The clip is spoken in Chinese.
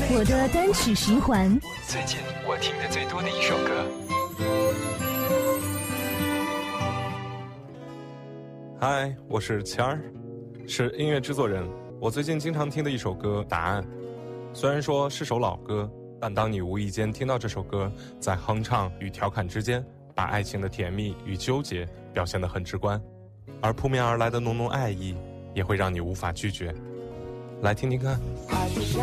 我的单曲循环， 最近我听的最多的一首歌。 嗨，我是谦儿，是音乐制作人。我最近经常听的一首歌《答案》，虽然说是首老歌，但当你无意间听到这首歌，在哼唱与调侃之间，把爱情的甜蜜与纠结表现得很直观，而扑面而来的浓浓爱意，也会让你无法拒绝。来听听看。